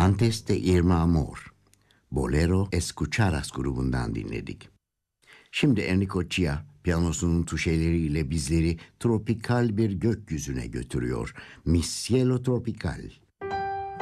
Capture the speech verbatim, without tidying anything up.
Antes de Irme Amor, Bolero Escucharas grubundan dinledik. Şimdi Enrico Chia piyanosunun tuşeleriyle bizleri tropikal bir gökyüzüne götürüyor. Mi cielo tropical.